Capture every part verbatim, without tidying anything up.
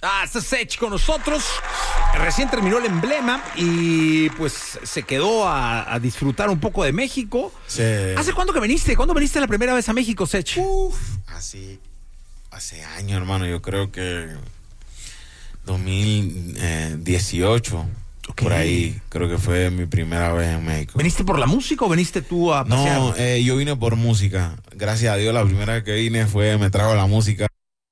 Ah, está Sech con nosotros. Recién terminó el Emblema y pues se quedó a, a disfrutar un poco de México. Sí. ¿Hace cuánto que viniste? ¿Cuándo viniste la primera vez a México, Sech? Uf, así, hace años, hermano. Yo creo que dos mil dieciocho. Okay. Por ahí, creo que fue mi primera vez en México. ¿Viniste por la música o viniste tú a pasear? No, eh, yo vine por música. Gracias a Dios, la primera vez que vine fue, me trajo la música.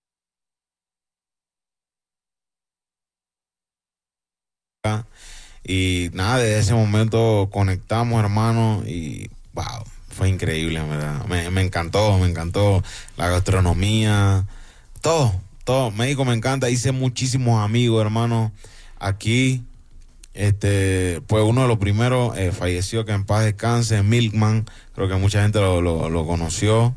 Y nada, desde ese momento conectamos, hermano, y wow, fue increíble, ¿verdad? Me, me encantó, me encantó la gastronomía, todo, todo. México me encanta, hice muchísimos amigos, hermano, aquí. Este, pues uno de los primeros eh, falleció, que en paz descanse, Milkman, creo que mucha gente lo, lo, lo conoció.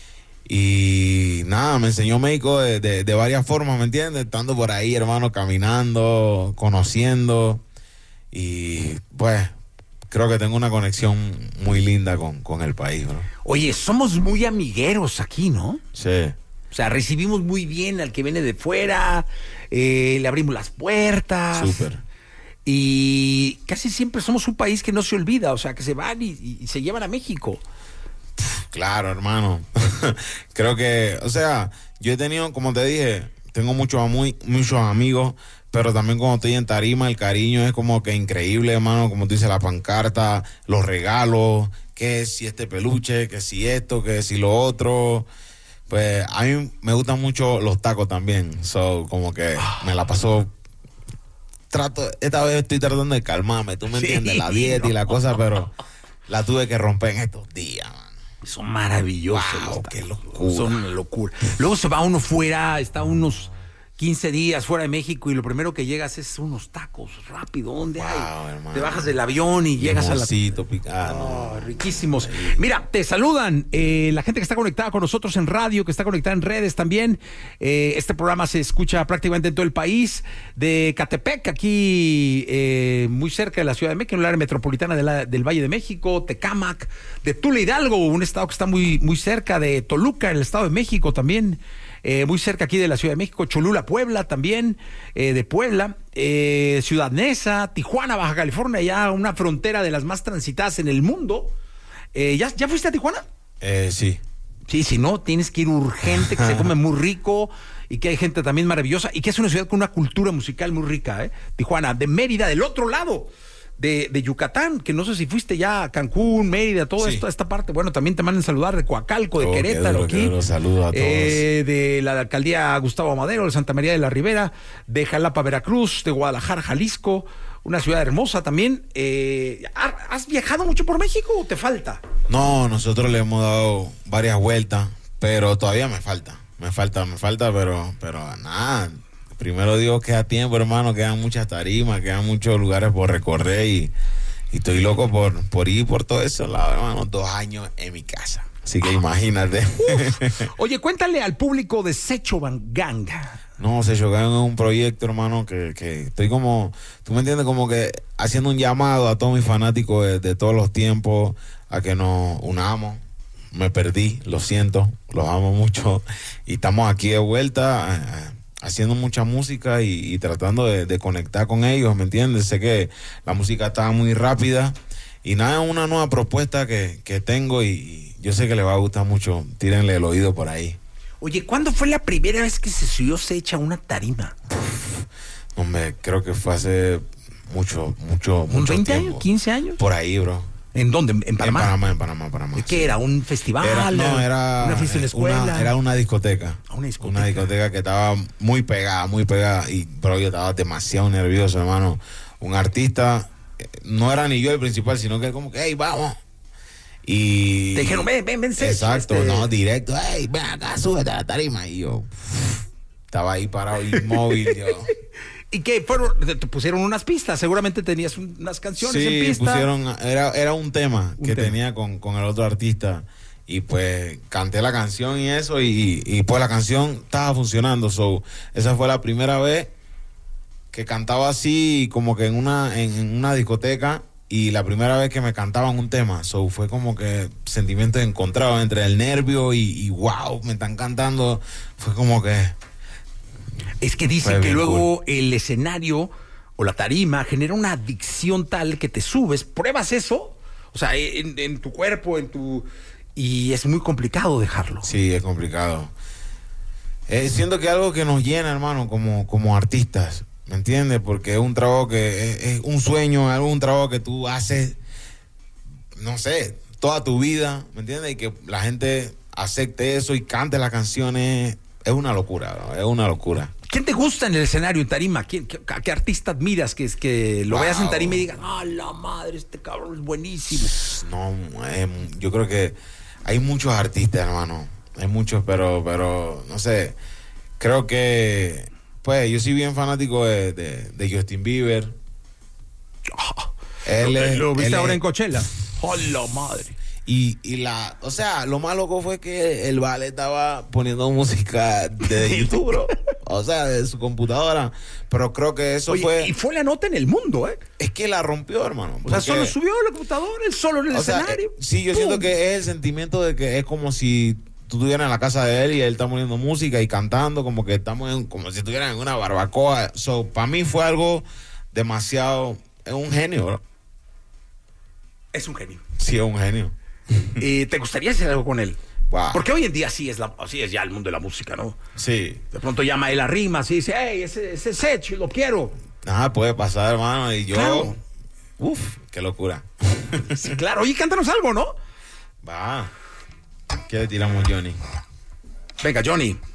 Y nada, me enseñó México de, de, de varias formas, ¿me entiendes? Estando por ahí, hermano, caminando, conociendo. Y pues creo que tengo una conexión muy linda con, con el país, bro. Oye, somos muy amigueros aquí, ¿no? Sí. O sea, recibimos muy bien al que viene de fuera, eh, le abrimos las puertas. Súper. Y casi siempre somos un país que no se olvida, o sea, que se van y, y se llevan a México. Claro, hermano. Creo que, o sea, yo he tenido, como te dije, tengo muchos, muy, muchos amigos, pero también cuando estoy en tarima, el cariño es como que increíble, hermano, como tú dices, la pancarta, los regalos, que si este peluche, que si esto, que si lo otro. Pues a mí me gustan mucho los tacos también, so, como que me la paso... Trato, esta vez estoy tratando de calmarme, tú me Sí, entiendes, la dieta no. y la cosa, pero la tuve que romper en estos días, man. Son maravillosos. Wow, los qué tacos. locura. Son una locura. Luego se va uno fuera, está unos quince días fuera de México y lo primero que llegas es unos tacos, rápido, ¿dónde Wow, hay? hermano. Te bajas del avión y llegas a la... picado. Oh, riquísimos. Mira, te saludan eh, la gente que está conectada con nosotros en radio, que está conectada en redes también. Eh, este programa se escucha prácticamente en todo el país. De Catepec, aquí eh, muy cerca de la Ciudad de México, en el área metropolitana de la, del Valle de México, Tecámac, de Tula Hidalgo, un estado que está muy, muy cerca de Toluca, en el Estado de México también. Eh, muy cerca aquí de la Ciudad de México, Cholula, Puebla también, eh, de Puebla, eh, Ciudad Neza, Tijuana, Baja California, ya una frontera de las más transitadas en el mundo. Eh, ¿ya, ¿Ya fuiste a Tijuana? Eh, sí. Sí, si no, tienes que ir urgente, que se come muy rico y que hay gente también maravillosa y que es una ciudad con una cultura musical muy rica, ¿eh? Tijuana, de Mérida, del otro lado. De, de Yucatán, que no sé si fuiste ya a Cancún, Mérida, toda Sí. esto, esta parte. Bueno, también te mandan saludar de Coacalco, de Oh, Querétaro, qué duro, aquí. qué duro. Saludos a todos. Eh, de la alcaldía Gustavo Amadero, de Santa María de la Ribera, de Jalapa, Veracruz, de Guadalajara, Jalisco, una ciudad hermosa también. Eh, ¿Has viajado mucho por México o te falta? No, nosotros le hemos dado varias vueltas, pero todavía me falta. Me falta, me falta, pero, pero nada. Primero Dios, queda tiempo, hermano, quedan muchas tarimas, quedan muchos lugares por recorrer y, y estoy loco por, por ir por todo eso, lado, hermano, dos años en mi casa. Así que imagínate. Oye, cuéntale al público de Secho Van Gang. No, Secho Gang es un proyecto, hermano, que, que estoy como, tú me entiendes, como que haciendo un llamado a todos mis fanáticos de, de todos los tiempos a que nos unamos. Me perdí, lo siento, los amo mucho y estamos aquí de vuelta. Eh, haciendo mucha música y, y tratando de, de conectar con ellos, ¿me entiendes? Sé que la música está muy rápida y nada, es una nueva propuesta que, que tengo y, y yo sé que les va a gustar mucho. Tírenle el oído por ahí. Oye, ¿cuándo fue la primera vez que se subió Secha a una tarima? Hombre, creo que fue hace mucho, mucho, ¿Un mucho veinte tiempo. años? ¿quince años? Por ahí, bro. ¿En dónde? ¿En Panamá? En Panamá, en Panamá, Panamá. ¿Qué sí. era? ¿Un festival? Era, no, era una fiesta en la escuela. Una, era una discoteca. Una discoteca. Una discoteca que estaba muy pegada, muy pegada. Y, pero yo estaba demasiado nervioso, hermano. Un artista, no era ni yo el principal, sino que como que, hey, vamos. Y... Te dijeron, ven, ven, ven, Secha. Exacto, este... no, directo, hey, ven acá, súbete a la tarima. Y yo estaba ahí parado, inmóvil, yo... ¿Y qué? Fueron, te pusieron unas pistas, seguramente tenías unas canciones sí, en pista. pusieron, era, era un tema un que tema. tenía con, con el otro artista y pues canté la canción y eso y, y pues la canción estaba funcionando, so, esa fue la primera vez que cantaba así como que en una, en, en una discoteca y la primera vez que me cantaban un tema, so, fue como que sentimientos encontrados entre el nervio y, y wow, me están cantando, fue como que... Es que dicen Fue que bien luego cool. el escenario o la tarima genera una adicción tal que te subes, pruebas eso, o sea, en, en tu cuerpo, en tu... y es muy complicado dejarlo. Sí, es complicado. Eh, siento que es algo que nos llena, hermano, como, como artistas, ¿me entiendes? Porque es un trabajo que es, es un sueño, es un trabajo que tú haces, no sé, toda tu vida, ¿me entiendes? Y que la gente acepte eso y cante las canciones, es una locura, ¿no? Es una locura. ¿Quién te gusta en el escenario, en tarima? ¿Quién, qué, a qué artista admiras que, es que lo Wow. veas en tarima y digas, ¡ah, la madre, este cabrón es buenísimo! No, eh, yo creo que hay muchos artistas, hermano. Hay muchos, pero, pero, no sé. Creo que, pues, yo soy bien fanático de, de, de Justin Bieber. Él ¿Lo, es- lo viste él ahora es- en Coachella? ¡Oh, la madre! Y, y la, o sea, lo más loco fue que el vale estaba poniendo música de YouTube, bro. O sea, de su computadora. Pero creo que eso Oye, fue. y fue la nota en el mundo, ¿eh? Es que la rompió, hermano. O sea, porque- solo subió la computadora, él solo en el o sea, escenario. eh, sí, yo ¡Pum! siento que es el sentimiento de que es como si tú estuvieras en la casa de él y él está poniendo música y cantando, como que estamos en, como si estuvieran en una barbacoa. So, para mí fue algo demasiado. Es un genio, bro. Es un genio. Sí, es un genio. Eh, ¿Te gustaría hacer algo con él? Wow. Porque hoy en día sí es, la, así es ya el mundo de la música, ¿no? Sí. De pronto llama él a rimas y dice, hey, ese, ese Sech, lo quiero. Nada puede pasar, hermano. Y yo. Claro. Uf, qué locura. Sí, claro. Oye, cántanos algo, ¿no? Va. ¿Qué le tiramos, Johnny? Venga, Johnny.